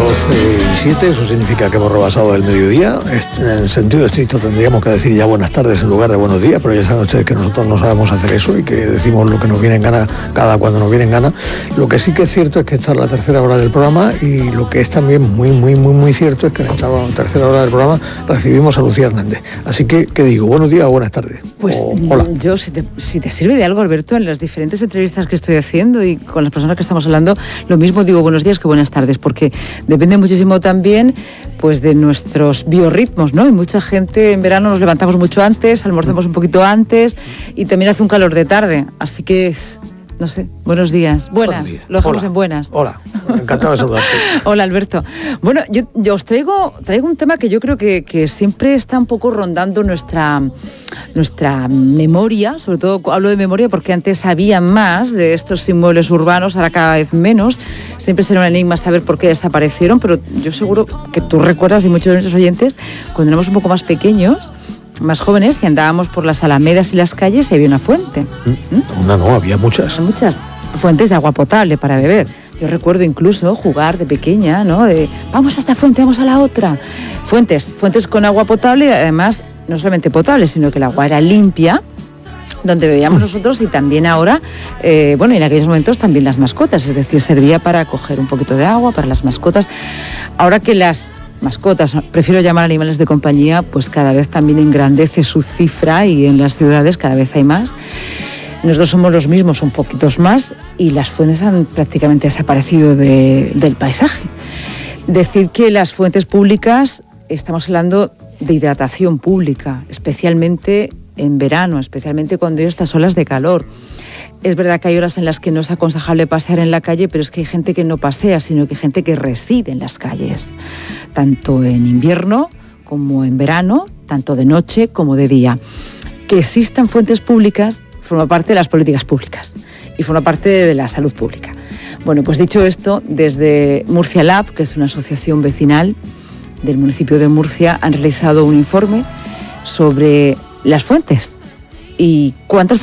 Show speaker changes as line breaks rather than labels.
12:07, eso significa que hemos rebasado el mediodía. En el sentido estricto tendríamos que decir ya buenas tardes en lugar de buenos días, pero ya saben ustedes que nosotros no sabemos hacer eso y que decimos lo que nos viene en gana cada cuando nos viene en gana. Lo que sí que es cierto es que esta es la tercera hora del programa, y lo que es también muy cierto es que en esta tercera hora del programa recibimos a Lucía Hernández. Así que, ¿qué digo? ¿Buenos días o buenas tardes?
Pues
hola.
Yo, si te sirve de algo, Alberto, en las diferentes entrevistas que estoy haciendo y con las personas que estamos hablando, lo mismo digo buenos días que buenas tardes, porque depende muchísimo también pues de nuestros biorritmos, ¿no? Y mucha gente en verano nos levantamos mucho antes, almorzamos un poquito antes y también hace un calor de tarde, así que no sé, buenos días, buenas, lo dejamos en buenas.
Hola, encantado de saludarte.
Hola, Alberto. Bueno, yo os traigo un tema que yo creo que siempre está un poco rondando nuestra memoria, sobre todo hablo de memoria porque antes había más de estos inmuebles urbanos, ahora cada vez menos. Siempre será un enigma saber por qué desaparecieron, pero yo seguro que tú recuerdas, y muchos de nuestros oyentes, cuando éramos un poco más pequeños, más jóvenes, y andábamos por las alamedas y las calles y había una fuente.
No, había muchas.
Muchas fuentes de agua potable para beber. Yo recuerdo incluso jugar de pequeña, ¿no? De vamos a esta fuente, vamos a la otra. Fuentes con agua potable, y además no solamente potable, sino que el agua era limpia, donde bebíamos nosotros, y también ahora, bueno, en aquellos momentos también las mascotas, es decir, servía para coger un poquito de agua para las mascotas. Ahora que las mascotas, prefiero llamar animales de compañía, pues cada vez también engrandece su cifra, y en las ciudades cada vez hay más. Nosotros somos los mismos, un poquitos más, y las fuentes han prácticamente desaparecido del paisaje. Decir que las fuentes públicas, estamos hablando de hidratación pública, especialmente en verano, especialmente cuando hay estas olas de calor. Es verdad que hay horas en las que no es aconsejable pasear en la calle, pero es que hay gente que no pasea, sino que hay gente que reside en las calles, tanto en invierno como en verano, tanto de noche como de día. Que existan fuentes públicas forma parte de las políticas públicas y forma parte de la salud pública. Bueno, pues dicho esto, desde Murcia Lab, que es una asociación vecinal del municipio de Murcia, han realizado un informe sobre las fuentes y cuántas